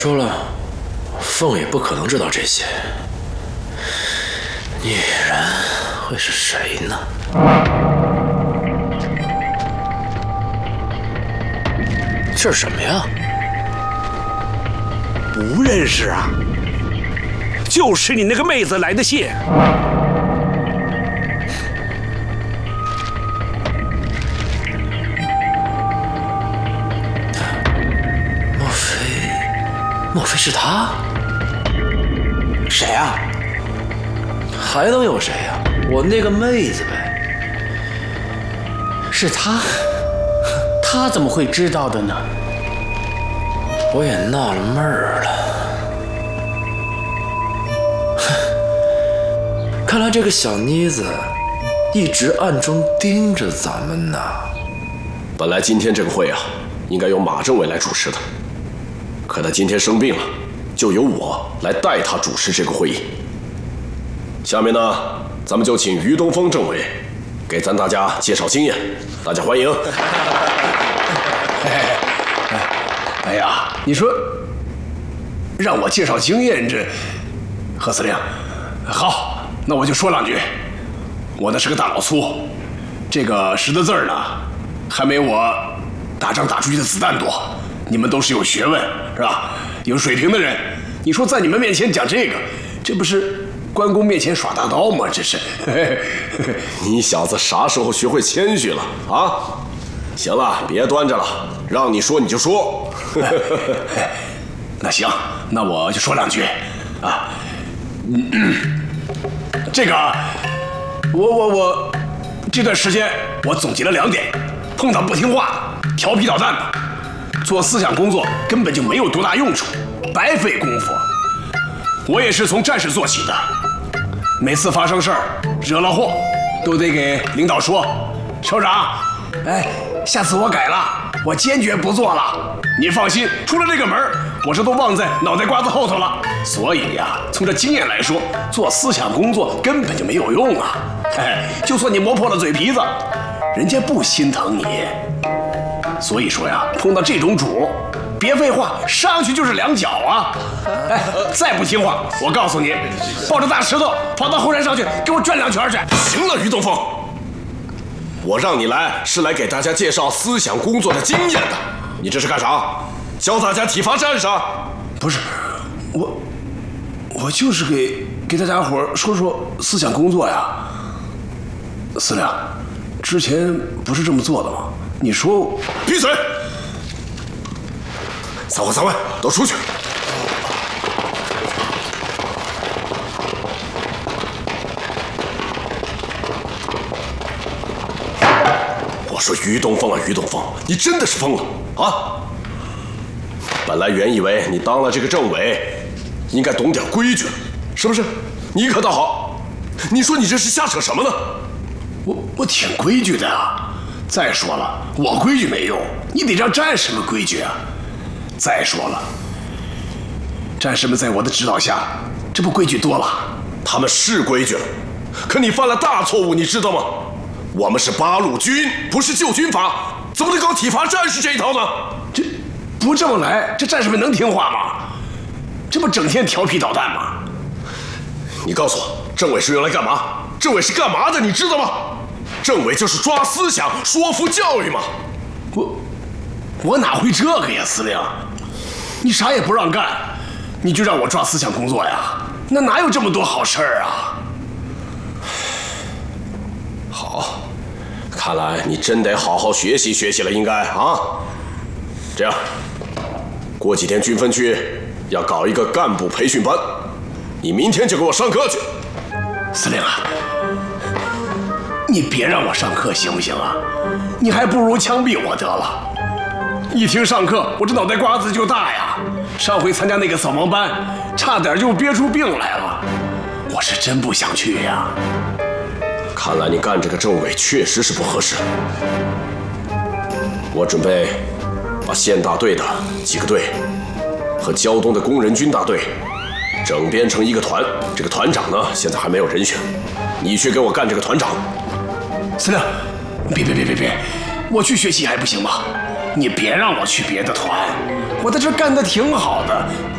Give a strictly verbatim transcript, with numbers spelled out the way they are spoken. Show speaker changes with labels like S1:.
S1: 说了，凤也不可能知道这些。女人会是谁呢？这是什么呀？
S2: 不认识啊，就是你那个妹子来的信。
S1: 莫非，莫非是他？
S2: 谁啊？
S1: 还能有谁呀？我那个妹子呗。
S3: 是他？他怎么会知道的呢？
S1: 我也纳了闷儿了。哼，看来这个小妮子一直暗中盯着咱们呢。
S4: 本来今天这个会啊，应该由马政委来主持的，可他今天生病了，就由我来代他主持这个会议。下面呢，咱们就请于东风政委给咱大家介绍经验，大家欢迎。
S5: 哎呀，你说让我介绍经验，这何司令，好，那我就说两句。我呢是个大老粗，这个识的字儿呢，还没我打仗打出去的子弹多。你们都是有学问是吧？有水平的人，你说在你们面前讲这个，这不是关公面前耍大刀吗？这是。
S4: 你小子啥时候学会谦虚了啊？行了，别端着了，让你说你就说。
S5: 那行，那我就说两句啊。嗯嗯、这个，我我我，这段时间我总结了两点：碰到不听话、调皮捣蛋的，做思想工作根本就没有多大用处，白费功夫。我也是从战士做起的，每次发生事儿、惹了祸，都得给领导说，首长，哎，下次我改了，我坚决不做了。你放心，出了这个门，我这都忘在脑袋瓜子后头了。所以呀，从这经验来说，做思想工作根本就没有用啊。哎，就算你磨破了嘴皮子，人家不心疼你。所以说呀，碰到这种主，别废话，上去就是两脚啊！哎，再不听话，我告诉你，抱着大石头跑到后山上去，给我转两圈去！
S4: 行了，于东风，我让你来是来给大家介绍思想工作的经验的，你这是干啥？教大家体罚战士？
S5: 不是，我我就是给给大家伙说说思想工作呀。司令，之前不是这么做的吗？你说，
S4: 闭嘴！散会散会，都出去！我说于东风啊，于东风，你真的是疯了啊！本来原以为你当了这个政委，应该懂点规矩了，是不是？你可倒好，你说你这是瞎扯什么呢？
S5: 我我挺规矩的啊。再说了，我规矩没用，你得让战士们规矩啊。再说了，战士们在我的指导下，这不规矩多了？
S4: 他们是规矩了，可你犯了大错误，你知道吗？我们是八路军，不是旧军法，怎么能搞体罚战士这一套呢？
S5: 这不这么来，这战士们能听话吗？这不整天调皮捣蛋吗？
S4: 你告诉我，政委是用来干嘛？政委是干嘛的？你知道吗？政委就是抓思想、说服教育嘛。
S5: 我我哪会这个呀，司令？你啥也不让干，你就让我抓思想工作呀？那哪有这么多好事儿啊？
S4: 好，看来你真得好好学习学习了，应该啊。这样，过几天军分区要搞一个干部培训班，你明天就给我上课去。
S5: 司令啊，你别让我上课行不行啊？你还不如枪毙我得了。一听上课，我这脑袋瓜子就大呀。上回参加那个扫盲班，差点就憋出病来了。我是真不想去呀。
S4: 看来你干这个政委确实是不合适。我准备把县大队的几个队和胶东的工人军大队整编成一个团，这个团长呢现在还没有人选，你去给我干这个团长。
S5: 司令，别别别别别，我去学习还不行吗？你别让我去别的团，我在这干得挺好的。